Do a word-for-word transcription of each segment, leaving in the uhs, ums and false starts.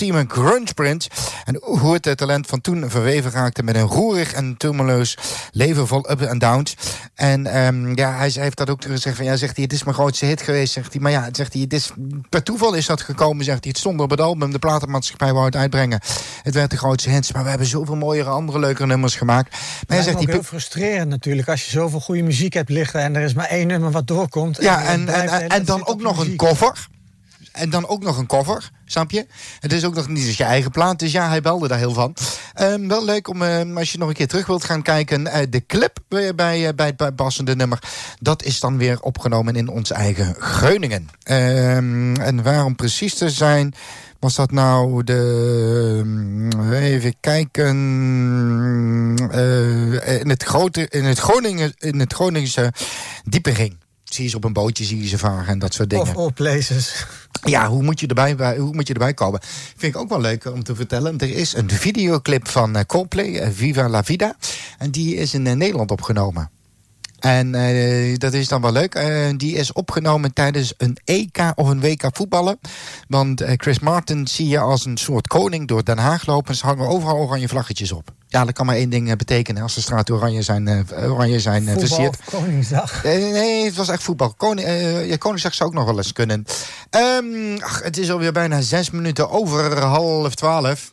ultieme grunge prins. En hoe het talent van toen verweven raakte met een roerig en tumultueus leven vol ups en downs. En um, ja, hij heeft dat ook gezegd van, ja, zegt hij, het is mijn grootste hit geweest, zegt hij. Maar ja, zegt hij, het is, per toeval is dat gekomen, zegt hij. Het stond op het album, de platenmaatschappij wou het uitbrengen. Het werd de grootste hit, maar we hebben zoveel mooiere, andere leukere nummers gemaakt. Maar hij zegt, zegt, ook die heel frustrerend natuurlijk, als je zoveel goede muziek hebt liggen en er is maar één nummer wat doorkomt. Ja, en, en, en, en dan ook nog een cover. En dan ook nog een cover, snap je? Het is ook nog niet eens je eigen plaat, dus ja, hij belde daar heel van. Um, wel leuk om, uh, als je nog een keer terug wilt gaan kijken, uh, de clip bij, bij, uh, bij het bijpassende nummer, dat is dan weer opgenomen in ons eigen Groningen. Um, en waarom precies te zijn, was dat nou de, even kijken, uh, in het grote, in het Groningen, in het Groningse Diepering. Zie je ze op een bootje, zie je ze varen en dat soort dingen. Of all places. Ja, hoe moet je erbij, hoe moet je erbij komen? Vind ik ook wel leuk om te vertellen. Er is een videoclip van Coldplay, uh, Viva la Vida. En die is in uh, Nederland opgenomen. En uh, dat is dan wel leuk. Uh, die is opgenomen tijdens een E K of een W K voetballen. Want uh, Chris Martin zie je als een soort koning door Den Haag lopen. Ze hangen overal oranje vlaggetjes op. Ja, dat kan maar één ding uh, betekenen als de straten oranje zijn, uh, oranje zijn uh, versierd. Voetbal of Koningsdag? Uh, nee, het was echt voetbal. Koning, uh, ja, Koningsdag zou ook nog wel eens kunnen. Um, ach, het is alweer bijna zes minuten over half twaalf.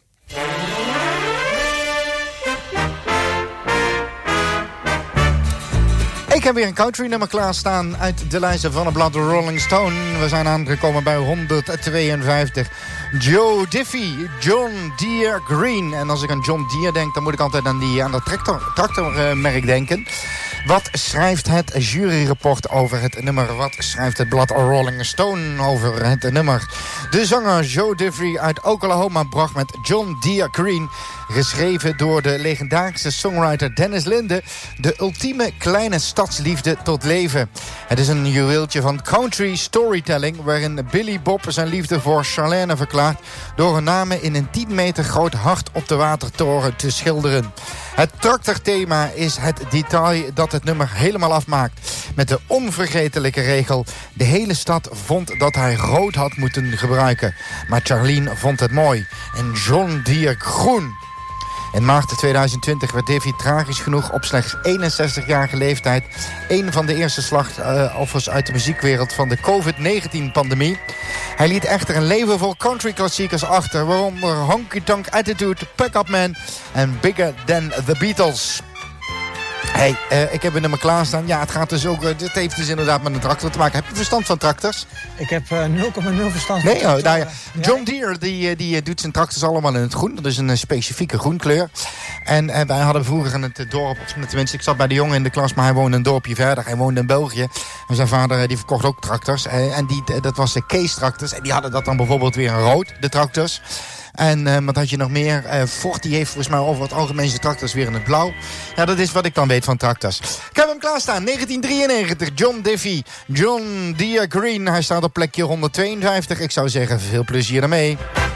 Ik heb weer een country nummer klaarstaan uit de lijsten van het blad Rolling Stone. We zijn aangekomen bij honderdtweeënvijftig. Joe Diffie, John Deere Green. En als ik aan John Deere denk, dan moet ik altijd aan, die, aan dat tractor, tractormerk denken. Wat schrijft het juryrapport over het nummer? Wat schrijft het blad Rolling Stone over het nummer? De zanger Joe Diffie uit Oklahoma bracht met John Deere Green, geschreven door de legendarische songwriter Dennis Linde, de ultieme kleine stadsliefde tot leven. Het is een juweeltje van country storytelling, waarin Billy Bob zijn liefde voor Charlene verklaart door hun namen in een tien meter groot hart op de watertoren te schilderen. Het tractorthema is het detail dat het nummer helemaal afmaakt. Met de onvergetelijke regel: de hele stad vond dat hij rood had moeten gebruiken. Maar Charlene vond het mooi. En John Deere groen. In maart tweeduizend twintig werd Davy tragisch genoeg op slechts eenenzestigjarige leeftijd een van de eerste slachtoffers uit de muziekwereld van de covid negentien pandemie. Hij liet echter een leven vol country klassiekers achter, waaronder Honky Tonk Attitude, Pick Up Man en Bigger Than The Beatles. Hey, uh, ik heb een nummer klaarstaan. Ja, het gaat dus ook. Uh, dit heeft dus inderdaad met een tractor te maken. Heb je verstand van tractors? Ik heb uh, nul komma nul verstand van nee, oh, nou ja. John Deere die, die doet zijn tractors allemaal in het groen. Dat is een uh, specifieke groenkleur. En uh, wij hadden vroeger in het dorp, tenminste, ik zat bij de jongen in de klas, maar hij woonde een dorpje verder. Hij woonde in België. En zijn vader uh, die verkocht ook tractors. Uh, en die, uh, dat was de Kees tractors. En die hadden dat dan bijvoorbeeld weer in rood, de tractors. En uh, wat had je nog meer? Uh, Ford die heeft volgens mij over het algemeen zijn tractors weer in het blauw. Ja, dat is wat ik dan weet van tractors. Ik heb hem klaarstaan. negentien drieënnegentig. John Diffie. John Deere Green. Hij staat op plekje honderdtweeënvijftig. Ik zou zeggen, veel plezier ermee.